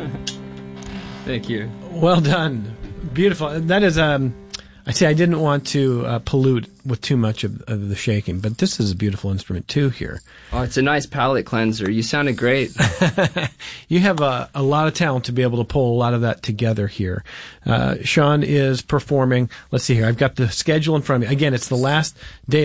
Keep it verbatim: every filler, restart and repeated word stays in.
Thank you. Well done. Beautiful. That is, um, I say I didn't want to uh, pollute with too much of, of the shaking, but this is a beautiful instrument too here. Oh, it's a nice palate cleanser. You sounded great. You have a, a lot of talent to be able to pull a lot of that together here. Uh, Sean is performing, let's see here, I've got the schedule in front of me. Again, it's the last day